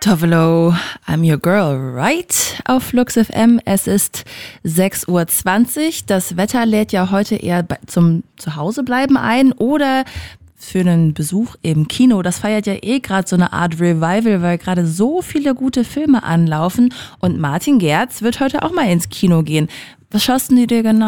Tovelo, I'm your girl, right? Auf Flux FM. Es ist 6:20 Uhr. Das Wetter lädt ja heute eher zum Zuhausebleiben ein oder für einen Besuch im Kino. Das feiert ja gerade so eine Art Revival, weil gerade so viele gute Filme anlaufen. Und Martin Gerz wird heute auch mal ins Kino gehen. Was schaust du dir genau